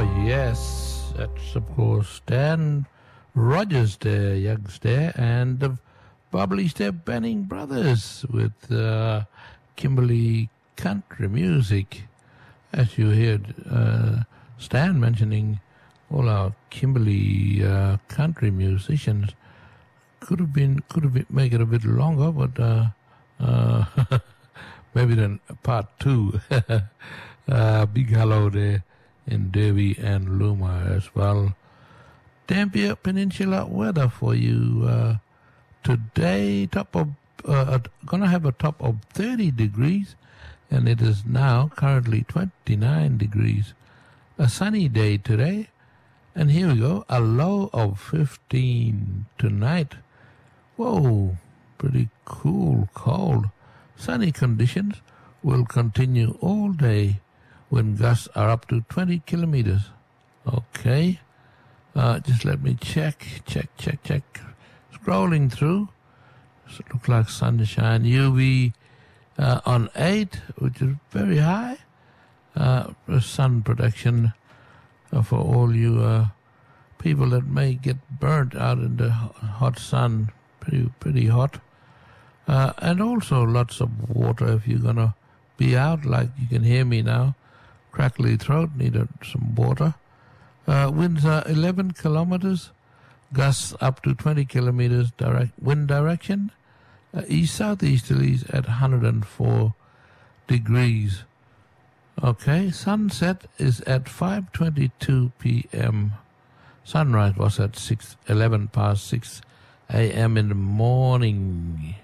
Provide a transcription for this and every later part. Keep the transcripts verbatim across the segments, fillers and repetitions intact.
Yes, that's of course Stan Rogers there, Yugs there, and the Bubbly Step Banning Brothers with uh, Kimberley Country Music. As you heard uh, Stan mentioning all our Kimberley uh, country musicians, could have been, could have been, make it a bit longer, but uh, uh, maybe then part two. uh, big hello there in Derby and Luma as well. Dampier Peninsula weather for you uh, today. Top of uh, gonna have a top of thirty degrees, and it is now currently twenty-nine degrees. A sunny day today, and here we go. A low of fifteen tonight. Whoa, pretty cool, cold. Sunny conditions will continue all day when gusts are up to twenty kilometers. Okay. Uh, just let me check, check, check, check. Scrolling through. So it looks like sunshine. U V uh, on eight, which is very high. Uh, sun protection uh, for all you uh, people that may get burnt out in the hot sun. Pretty, pretty hot. Uh, and also lots of water if you're going to be out, like you can hear me now. Crackly throat, need uh, some water. Uh, winds are eleven kilometers, gusts up to twenty kilometers direct wind direction. Uh, east southeasterlies at one hundred four degrees. Okay, sunset is at five twenty-two p.m. Sunrise was at six eleven past six a.m. in the morning.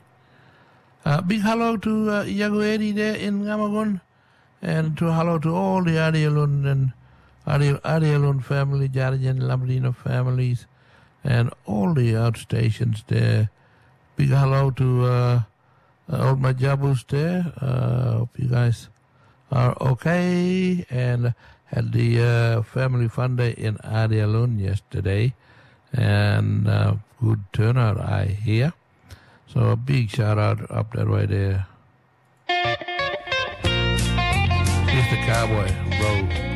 Uh, big hello to uh, Yagueri there in Ngamagun, and to hello to all the Adialun and Adialun family, Jarijan, Labradino families, and all the outstations there. Big hello to uh, uh, old Majabus there. Uh, hope you guys are okay and had the uh, family fun day in Adialun yesterday, and uh, good turnout, I hear. So a big shout out up that way there. Here's the Cowboy Road.